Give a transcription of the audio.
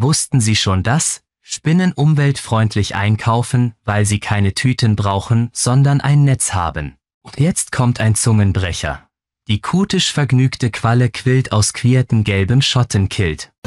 Wussten Sie schon das? Spinnen umweltfreundlich einkaufen, weil sie keine Tüten brauchen, sondern ein Netz haben. Und jetzt kommt ein Zungenbrecher. Die kutisch vergnügte Qualle quillt aus quierten gelbem Schottenkilt.